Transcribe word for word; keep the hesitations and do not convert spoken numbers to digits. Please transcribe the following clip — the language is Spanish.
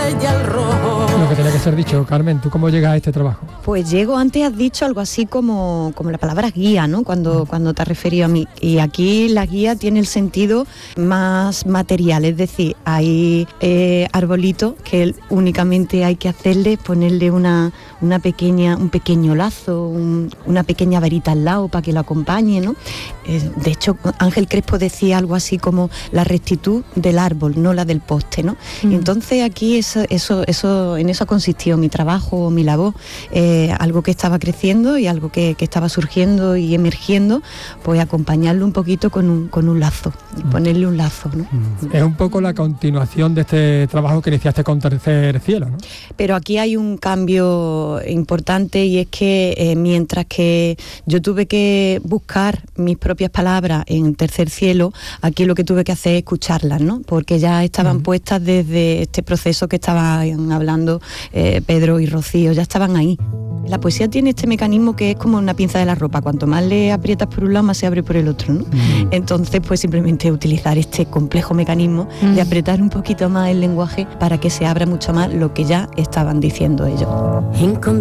y al rojo. Lo que tenía que ser dicho, Carmen, ¿tú cómo llegas a este trabajo? Pues llego, antes has dicho algo así como, como la palabra guía, ¿no? Cuando, cuando te has referido a mí. Y aquí la guía tiene el sentido más material, es decir, hay eh, arbolitos que únicamente hay que hacerle, ponerle una, una pequeña, un pequeño lazo, un, una pequeña varita al lado para que lo acompañe, ¿no? Eh, de hecho, Ángel Crespo decía algo así como la rectitud del árbol, no la del poste, ¿no? Mm. Entonces aquí eso, eso, eso, en eso ha consistido mi trabajo, mi labor, eh, algo que estaba creciendo y algo que, que estaba surgiendo y emergiendo, pues acompañarlo un poquito con un, con un lazo, mm. ponerle un lazo, ¿no? Mm. Es un poco la continuación de este trabajo que iniciaste con Tercer Cielo, ¿no? Pero aquí hay un cambio importante y es que eh, mientras que yo tuve que buscar mis propias palabras en Tercer Cielo, aquí lo que tuve que hacer es escucharlas, ¿no? Porque ya estaban mm. puestas desde este proceso que estaban hablando eh, Pedro y Rocío, ya estaban ahí. La poesía tiene este mecanismo que es como una pinza de la ropa, cuanto más le aprietas por un lado, más se abre por el otro, ¿no? Mm. Entonces, pues simplemente utilizar este complejo mecanismo mm. de apretar un poquito más el lenguaje para que se abra mucho más lo que ya estaban diciendo ellos.